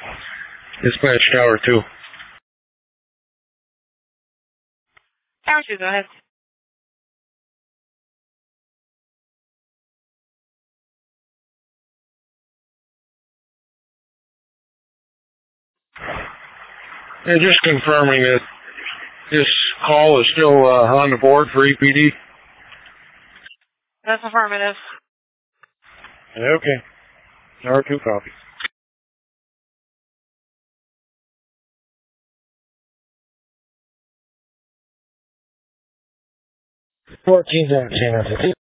Dispatch Tower 2. Tower 2, go ahead. Yeah, just confirming that this call is still on the board for EPD. That's affirmative. Okay. Tower 2 copy. 14 17.